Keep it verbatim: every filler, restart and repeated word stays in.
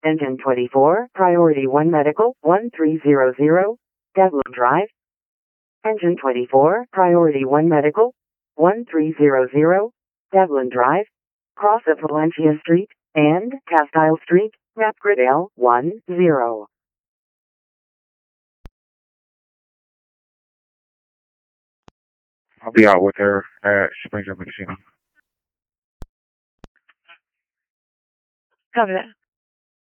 Engine twenty-four, Priority one Medical, one three zero zero, Devlin Drive. Engine twenty-four, Priority one Medical, one three zero zero, Devlin Drive, cross of Valencia Street, and Castile Street, Rapgrid L one zero. I'll be out with her at Springfield Casino. Copy that.